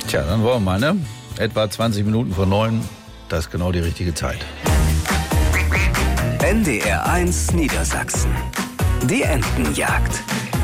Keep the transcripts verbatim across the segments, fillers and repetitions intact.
Tja, dann wollen wir mal, ne? Etwa zwanzig Minuten vor neun, das ist genau die richtige Zeit. N D R eins Niedersachsen. Die Entenjagd.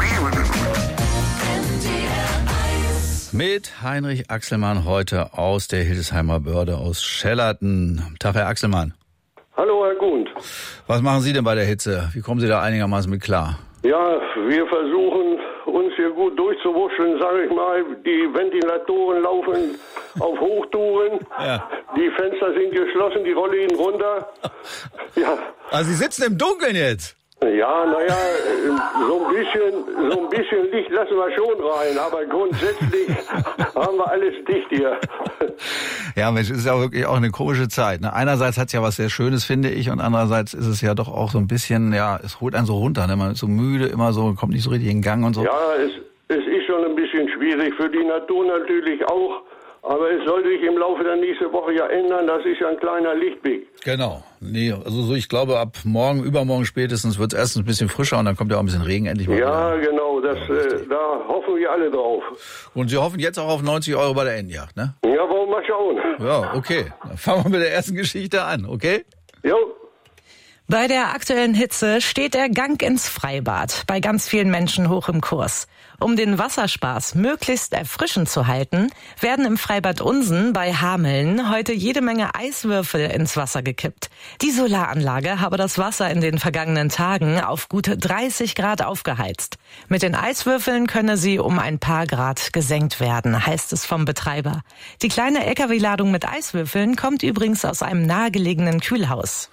Mit Heinrich Axelmann heute aus der Hildesheimer Börde aus Schellerten. Tag, Herr Axelmann. Hallo, Herr Gund. Was machen Sie denn bei der Hitze? Wie kommen Sie da einigermaßen mit klar? Ja, wir versuchen uns hier gut durchzuwuscheln, sage ich mal. Die Ventilatoren laufen auf Hochtouren. Ja. Die Fenster sind geschlossen, die Rollläden runter. Ja. Also Sie sitzen im Dunkeln jetzt? Ja, naja, so ein bisschen, so ein bisschen Licht lassen wir schon rein, aber grundsätzlich haben wir alles dicht hier. Ja, Mensch, es ist ja wirklich auch eine komische Zeit. Ne? Einerseits hat es ja was sehr Schönes, finde ich, und andererseits ist es ja doch auch so ein bisschen, ja, es holt einen so runter. Ne? Man ist so müde, immer so, kommt nicht so richtig in Gang und so. Ja, es, es ist schon ein bisschen schwierig, für die Natur natürlich auch. Aber es soll sich im Laufe der nächsten Woche ja ändern. Das ist ja ein kleiner Lichtblick. Genau. Nee, also so, ich glaube, ab morgen, übermorgen spätestens wird es erstens ein bisschen frischer und dann kommt ja auch ein bisschen Regen endlich mal. Ja, wieder. Genau. Das, ja, äh, da hoffen wir alle drauf. Und Sie hoffen jetzt auch auf neunzig Euro bei der Entenjagd, ne? Ja, wollen wir mal schauen. Ja, okay. Dann fangen wir mit der ersten Geschichte an, okay? Jo. Bei der aktuellen Hitze steht der Gang ins Freibad bei ganz vielen Menschen hoch im Kurs. Um den Wasserspaß möglichst erfrischend zu halten, werden im Freibad Unsen bei Hameln heute jede Menge Eiswürfel ins Wasser gekippt. Die Solaranlage habe das Wasser in den vergangenen Tagen auf gute dreißig Grad aufgeheizt. Mit den Eiswürfeln könne sie um ein paar Grad gesenkt werden, heißt es vom Betreiber. Die kleine L K W-Ladung mit Eiswürfeln kommt übrigens aus einem nahegelegenen Kühlhaus.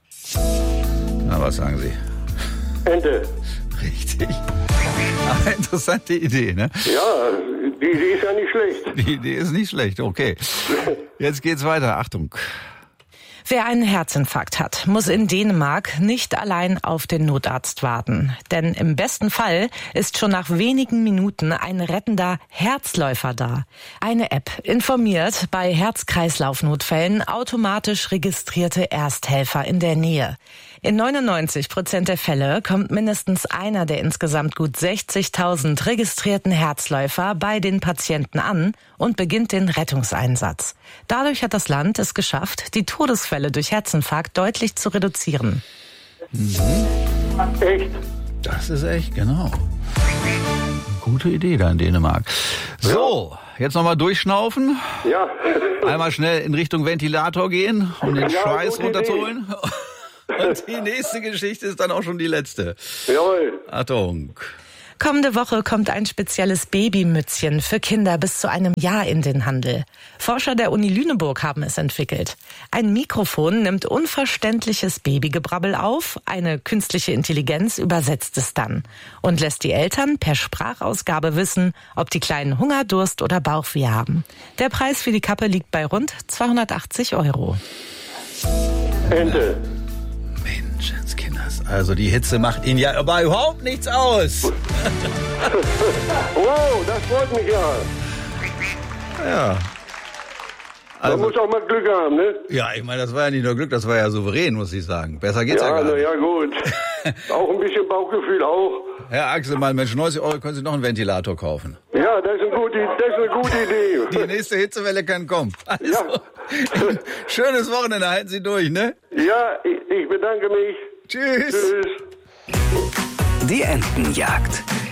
Na, was sagen Sie? Ente. Richtig. Aber interessante Idee, ne? Ja, die Idee ist ja nicht schlecht. Die Idee ist nicht schlecht, okay. Jetzt geht's weiter, Achtung. Wer einen Herzinfarkt hat, muss in Dänemark nicht allein auf den Notarzt warten. Denn im besten Fall ist schon nach wenigen Minuten ein rettender Herzläufer da. Eine App informiert bei Herz-Kreislauf-Notfällen automatisch registrierte Ersthelfer in der Nähe. In neunundneunzig Prozent der Fälle kommt mindestens einer der insgesamt gut sechzigtausend registrierten Herzläufer bei den Patienten an und beginnt den Rettungseinsatz. Dadurch hat das Land es geschafft, die Todesfälle durch Herzinfarkt deutlich zu reduzieren. Mhm. Echt? Das ist echt, genau. Gute Idee da in Dänemark. So, jetzt nochmal durchschnaufen. Ja. Einmal schnell in Richtung Ventilator gehen, um den Ja, Schweiß gute runterzuholen. Und die nächste Geschichte ist dann auch schon die letzte. Jawohl. Achtung. Kommende Woche kommt ein spezielles Babymützchen für Kinder bis zu einem Jahr in den Handel. Forscher der Uni Lüneburg haben es entwickelt. Ein Mikrofon nimmt unverständliches Babygebrabbel auf, eine künstliche Intelligenz übersetzt es dann und lässt die Eltern per Sprachausgabe wissen, ob die Kleinen Hunger, Durst oder Bauchweh haben. Der Preis für die Kappe liegt bei rund zweihundertachtzig Euro. Ente. Menschenskinders, also die Hitze macht Ihnen ja aber überhaupt nichts aus. Wow, das freut mich ja. Ja. Also, Man muss auch mal Glück haben, ne? ja, ich meine, das war ja nicht nur Glück, das war ja souverän, muss ich sagen. Besser geht's ja, Ja, ja gar na nicht. ja, gut. Auch ein bisschen Bauchgefühl auch. Herr Axelmann, Mensch, neunzig Euro können Sie noch einen Ventilator kaufen. Ja, das ist eine gute, das ist eine gute Idee. Die nächste Hitzewelle kann kommen. Also, Ja. schönes Wochenende, halten Sie durch, ne? Ja, ich, ich bedanke mich. Tschüss. Tschüss. Die Entenjagd.